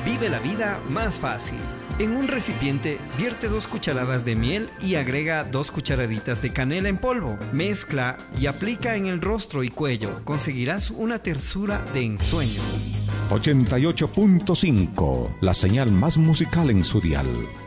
Vive la vida más fácil. En un recipiente, vierte 2 cucharadas de miel y agrega 2 cucharaditas de canela en polvo. Mezcla y aplica en el rostro y cuello. Conseguirás una tersura de ensueño. 88.5, la señal más musical en su dial.